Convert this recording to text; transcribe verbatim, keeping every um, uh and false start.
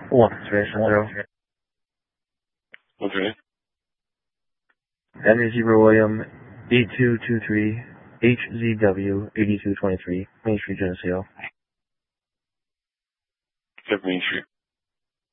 One observation zero. What's your name? Henry Zebra William, eight two two three, H Z W, eighty-two twenty-three, Main Street, Geneseo. Main Street.